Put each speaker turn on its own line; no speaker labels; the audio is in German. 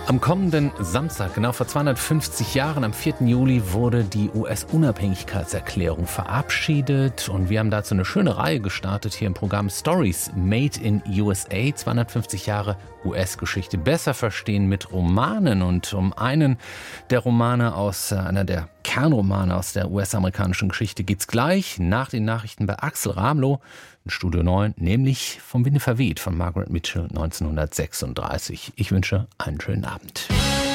Am kommenden Samstag, genau vor 250 Jahren, am 4. Juli, wurde die US-Unabhängigkeitserklärung verabschiedet. Und wir haben dazu eine schöne Reihe gestartet hier im Programm Stories Made in USA. 250 Jahre US-Geschichte besser verstehen mit Romanen. Und um einen der Romane einer der Kernromane aus der US-amerikanischen Geschichte geht's gleich nach den Nachrichten bei Axel Ramlow in Studio 9, nämlich Vom Winde verweht von Margaret Mitchell 1936. Ich wünsche einen schönen Abend.